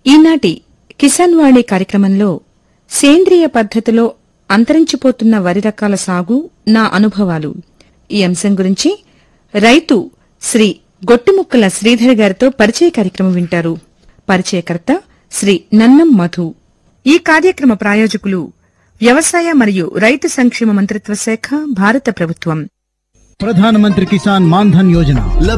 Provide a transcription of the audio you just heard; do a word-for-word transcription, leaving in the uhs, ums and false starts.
ఈనాటి కిసాన్ వాణి కార్యక్రమంలో సేంద్రియ పద్ధతిలో అంతరించిపోతున్న వరి రకాల సాగు నా అనుభవాలు ఈ అంశం గురించి రైతు శ్రీ గొట్టిముక్కల శ్రీధర్ గారితో పరిచయ కార్యక్రమం వింటారు. పరిచయకర్త శ్రీ నన్నం మధు. ఈ కార్యక్రమ ప్రాయోజకులు వ్యవసాయ మరియు రైతు సంక్షేమ మంత్రిత్వ శాఖ, భారత ప్రభుత్వం. ప్రధానమంత్రి కిసాన్ మాన్ ధన్ యోజన